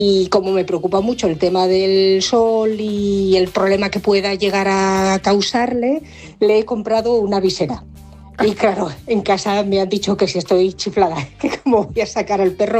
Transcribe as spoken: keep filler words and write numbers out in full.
Y como me preocupa mucho el tema del sol y el problema que pueda llegar a causarle, le he comprado una visera. Y claro, en casa me han dicho que si estoy chiflada, que cómo voy a sacar al perro